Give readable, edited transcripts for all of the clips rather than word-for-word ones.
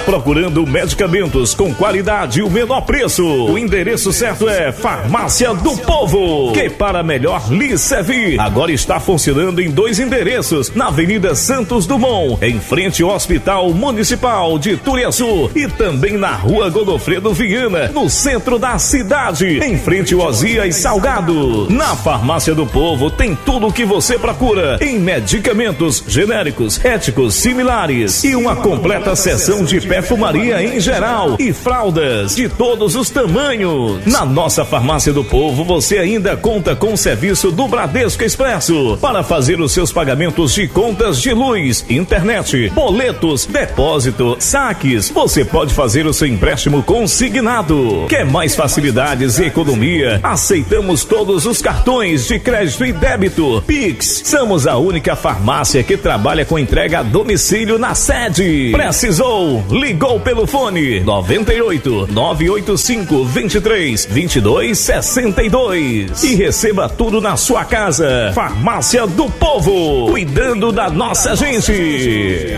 procurando medicamentos com qualidade e o menor preço? O endereço certo é Farmácia do Povo, que para melhor lhe servir, agora está funcionando em 2 endereços, na Avenida Santos Dumont, em frente ao Hospital Municipal de Turiaçu, e também na Rua Godofredo Viana, no centro da cidade, em frente ao Osias Salgado. Na Farmácia do Povo tem tudo o que você procura em medicamentos genéricos, éticos, similares e uma completa seção de perfumaria em geral e fraldas de todos os tamanhos. Na nossa Farmácia do Povo você ainda conta com o serviço do Bradesco Expresso para fazer os seus pagamentos de contas de luz, internet, boletos, depósito, saques. Você pode fazer o seu empréstimo consignado. Quer mais facilidades e economia? Aceitamos todos os cartões de crédito e débito. Pix. Somos a única farmácia que trabalha com entrega a domicílio na sede. Precisou? Ligou pelo fone 98 985 23 22 62 e receba tudo na sua casa. Farmácia do Povo, cuidando da nossa gente.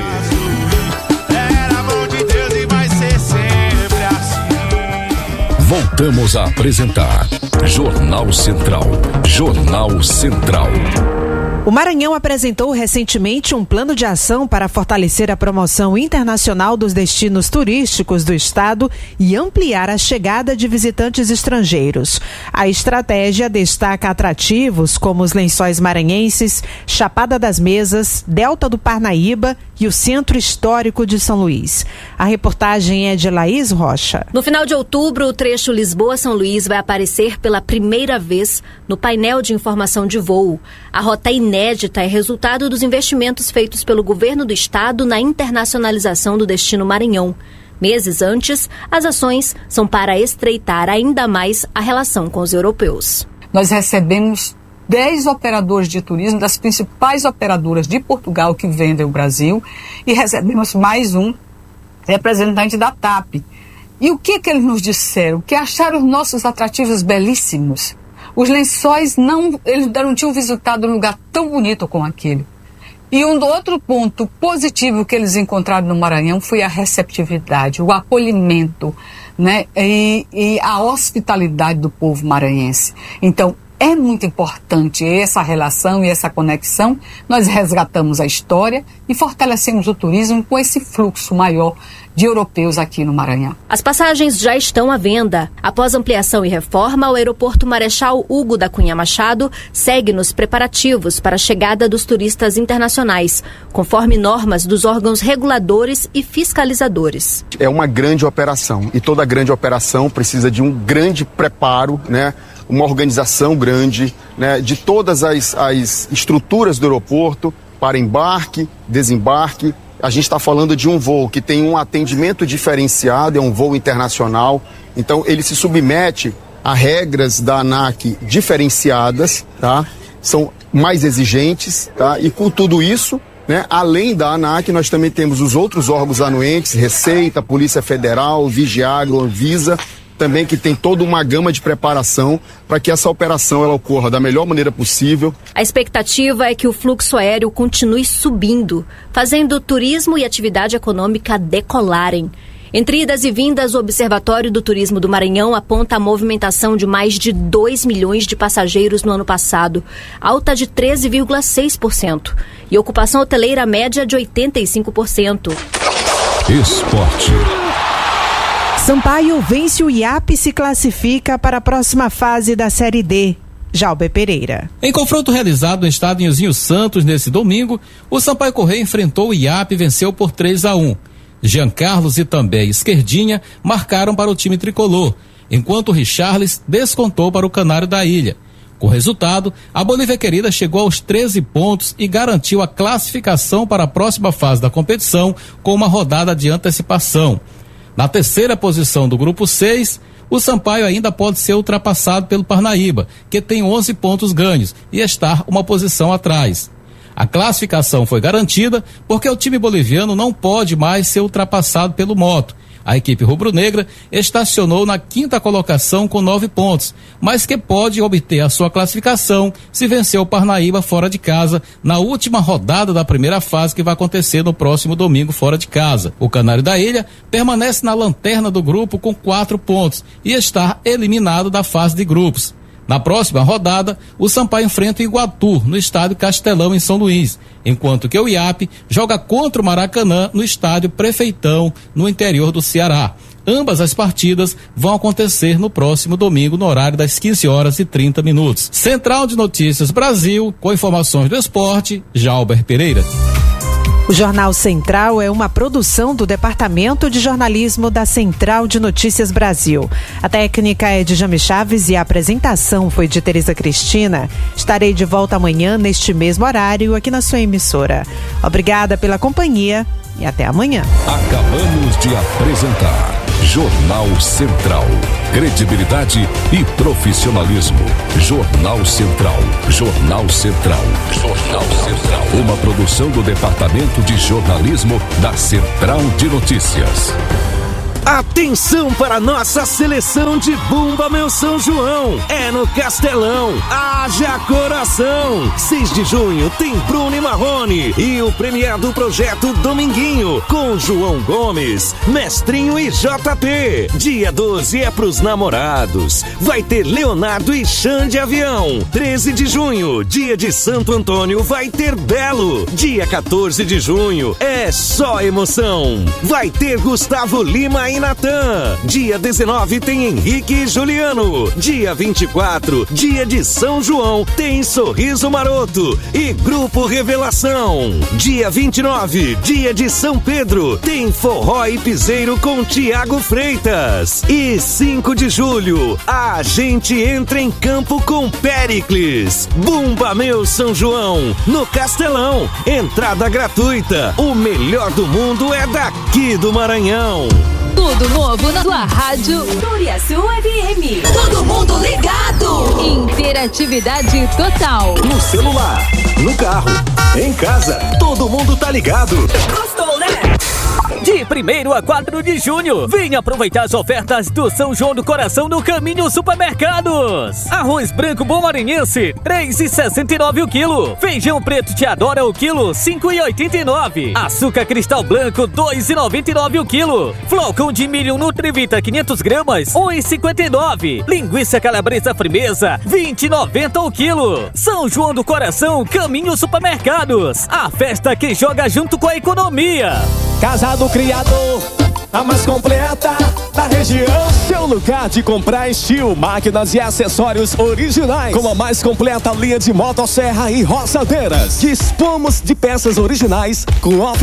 Voltamos a apresentar Jornal Central. Jornal Central. O Maranhão apresentou recentemente um plano de ação para fortalecer a promoção internacional dos destinos turísticos do estado e ampliar a chegada de visitantes estrangeiros. A estratégia destaca atrativos como os Lençóis Maranhenses, Chapada das Mesas, Delta do Parnaíba e o Centro Histórico de São Luís. A reportagem é de Laís Rocha. No final de outubro, o trecho Lisboa-São Luís vai aparecer pela primeira vez no painel de informação de voo. A rota inédita é resultado dos investimentos feitos pelo governo do estado na internacionalização do destino Maranhão. Meses antes, as ações são para estreitar ainda mais a relação com os europeus. Nós recebemos 10 operadores de turismo das principais operadoras de Portugal que vendem o Brasil e recebemos mais um representante da TAP. E o que eles nos disseram? Que acharam os nossos atrativos belíssimos. Os lençóis eles não tinham visitado um lugar tão bonito como aquele. E um outro ponto positivo que eles encontraram no Maranhão foi a receptividade, o acolhimento, né? E a hospitalidade do povo maranhense. Então, é muito importante essa relação e essa conexão. Nós resgatamos a história e fortalecemos o turismo com esse fluxo maior de europeus aqui no Maranhão. As passagens já estão à venda. Após ampliação e reforma, o aeroporto Marechal Hugo da Cunha Machado segue nos preparativos para a chegada dos turistas internacionais, conforme normas dos órgãos reguladores e fiscalizadores. É uma grande operação e toda grande operação precisa de um grande preparo, né? Uma organização grande, né? De todas as estruturas do aeroporto para embarque, desembarque. A gente está falando de um voo que tem um atendimento diferenciado, é um voo internacional, então ele se submete a regras da ANAC diferenciadas, tá? São mais exigentes, tá? E com tudo isso, né, além da ANAC, nós também temos os outros órgãos anuentes, Receita, Polícia Federal, Vigiagro, Anvisa, também que tem toda uma gama de preparação para que essa operação ela ocorra da melhor maneira possível. A expectativa é que o fluxo aéreo continue subindo, fazendo o turismo e atividade econômica decolarem. Entre idas e vindas, o Observatório do Turismo do Maranhão aponta a movimentação de mais de 2 milhões de passageiros no ano passado, alta de 13,6%, e ocupação hoteleira média de 85%. Esporte. Sampaio vence o IAP e se classifica para a próxima fase da Série D. Jalber Pereira. Em confronto realizado no estádio Nilzinho Santos nesse domingo, o Sampaio Corrêa enfrentou o IAP e venceu por 3-1. Jean Carlos e também Esquerdinha marcaram para o time tricolor, enquanto o Richarles descontou para o Canário da Ilha. Com o resultado, a Bolívia Querida chegou aos 13 pontos e garantiu a classificação para a próxima fase da competição com uma rodada de antecipação. Na terceira posição do grupo 6, o Sampaio ainda pode ser ultrapassado pelo Parnaíba, que tem 11 pontos ganhos e está uma posição atrás. A classificação foi garantida porque o time boliviano não pode mais ser ultrapassado pelo Moto. A equipe rubro-negra estacionou na 5ª colocação com 9 pontos, mas que pode obter a sua classificação se vencer o Parnaíba fora de casa na última rodada da primeira fase, que vai acontecer no próximo domingo fora de casa. O Canário da Ilha permanece na lanterna do grupo com 4 pontos e está eliminado da fase de grupos. Na próxima rodada, o Sampaio enfrenta o Iguatu no estádio Castelão, em São Luís, enquanto que o IAP joga contra o Maracanã no estádio Prefeitão, no interior do Ceará. Ambas as partidas vão acontecer no próximo domingo, no horário das 15h30. Central de Notícias Brasil, com informações do esporte, Jalber Pereira. O Jornal Central é uma produção do Departamento de Jornalismo da Central de Notícias Brasil. A técnica é de Jame Chaves e a apresentação foi de Tereza Cristina. Estarei de volta amanhã neste mesmo horário aqui na sua emissora. Obrigada pela companhia e até amanhã. Acabamos de apresentar Jornal Central. Credibilidade e profissionalismo. Jornal Central. Jornal Central. Jornal Central. Uma produção do Departamento de Jornalismo da Central de Notícias. Atenção para nossa seleção de Bumba Meu São João. É no Castelão. Haja coração. 6 de junho tem Bruno e Marrone e o premiado projeto Dominguinho com João Gomes, Mestrinho e JP. Dia 12 é pros namorados. Vai ter Leonardo e Xande Avião. 13 de junho, dia de Santo Antônio, vai ter Belo. Dia 14 de junho é só emoção. Vai ter Gustavo Lima e Natan. Dia 19 tem Henrique e Juliano. Dia 24, dia de São João, tem Sorriso Maroto e Grupo Revelação. Dia 29, dia de São Pedro, tem Forró e Piseiro com Tiago Freitas. E 5 de julho, a gente entra em campo com Péricles. Bumba Meu São João, no Castelão. Entrada gratuita. O melhor do mundo é daqui do Maranhão. Tudo novo na sua rádio Turiaçu FM. Todo mundo ligado. Interatividade total. No celular, no carro, em casa, todo mundo tá ligado. Gostou, né? De 1º a 4 de junho, venha aproveitar as ofertas do São João do Coração no Caminho Supermercados. Arroz branco bom maranhense, R$3,69 o quilo. Feijão preto te adora o quilo, R$5,89. Açúcar cristal branco, R$2,99 o quilo. Flocão de milho Nutrivita 500 gramas, R$1,59. Linguiça calabresa firmeza, R$20,90 o quilo. São João do Coração, Caminho Supermercados. A festa que joga junto com a economia. Casa do Criador, a mais completa da região. Seu lugar de comprar estilo, máquinas e acessórios originais, com a mais completa linha de motosserra e roçadeiras. Dispomos de peças originais com